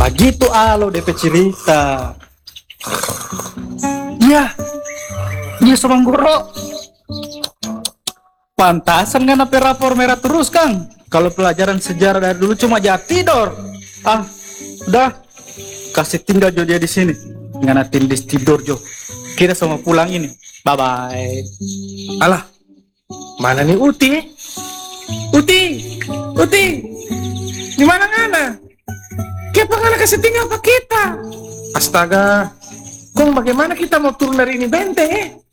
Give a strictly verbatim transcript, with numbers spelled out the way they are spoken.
Begitu alo D P cerita. Iya, iya Soman Guru. Pantasan kan apa rapor merah terus Kang. Kalau pelajaran sejarah dari dulu cuma jat tidur. Ah, udah kasih tinggal Jo dia di sini. Dengan atindis tidur Jo. Kita semua pulang ini. Bye bye. Alah, mana nih Uti? Uti, Uti, di mana ngana? Kenapa ngana kasih tinggal ke kita? Astaga, Kong bagaimana kita mau turun dari ini benteng eh?